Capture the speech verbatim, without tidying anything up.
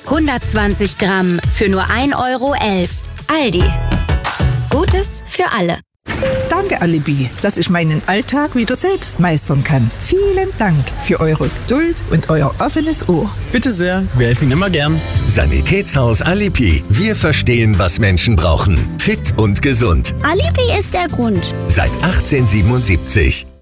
hundertzwanzig Gramm für nur ein Euro elf. Aldi. Gutes für alle. Danke, Alibi, dass ich meinen Alltag wieder selbst meistern kann. Vielen Dank für eure Geduld und euer offenes Ohr. Bitte sehr, wir helfen immer gern. Sanitätshaus Alibi. Wir verstehen, was Menschen brauchen. Fit und gesund. Alibi ist der Grund. Seit achtzehnhundertsiebenundsiebzig.